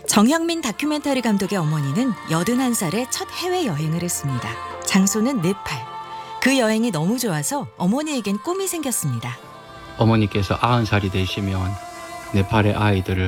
정형민 다큐멘터리 감독의 어머니는 81살에 첫 해외여행을 했습니다. 장소는 네팔. 그 여행이 너무 좋아서 어머니에겐 꿈이 생겼습니다. 어머니께서 90살이 되시면 네팔의 아이들을